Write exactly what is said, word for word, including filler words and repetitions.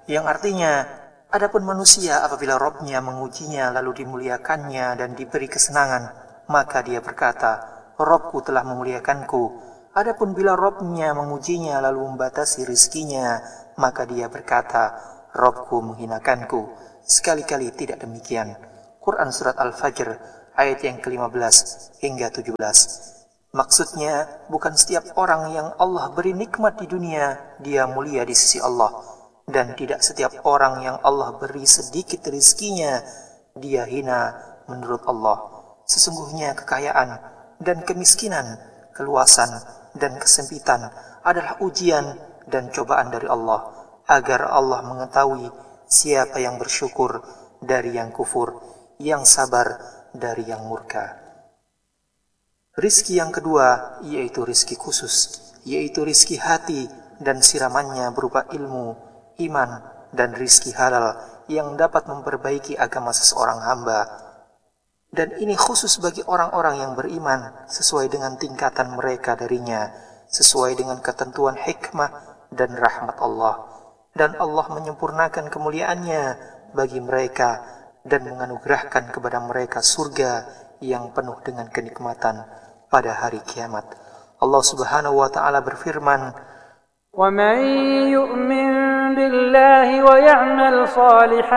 Yang artinya, adapun manusia apabila Rabb-Nya mengujinya lalu dimuliakannya dan diberi kesenangan, maka dia berkata, Rabb-Ku telah memuliakanku. Adapun bila Rabb-Nya mengujinya lalu membatasi rizkinya, maka dia berkata, Rabb-Ku menghinakanku. Sekali-kali tidak demikian. Quran Surat Al-Fajr ayat yang kelima belas hingga tujuh belas. Maksudnya, bukan setiap orang yang Allah beri nikmat di dunia, dia mulia di sisi Allah. Dan tidak setiap orang yang Allah beri sedikit rizkinya, dia hina menurut Allah. Sesungguhnya kekayaan dan kemiskinan, keluasan dan kesempitan adalah ujian dan cobaan dari Allah, agar Allah mengetahui siapa yang bersyukur dari yang kufur, yang sabar dari yang murka. Rizki yang kedua, yaitu rizki khusus, yaitu rizki hati dan siramannya berupa ilmu, iman, dan rizki halal yang dapat memperbaiki agama seseorang hamba. Dan ini khusus bagi orang-orang yang beriman sesuai dengan tingkatan mereka darinya, sesuai dengan ketentuan hikmah dan rahmat Allah. Dan Allah menyempurnakan kemuliaannya bagi mereka dan menganugerahkan kepada mereka surga yang penuh dengan kenikmatan pada hari kiamat. Allah Subhanahu wa taala berfirman, "Wa man yu'min billahi wa ya'mal salihan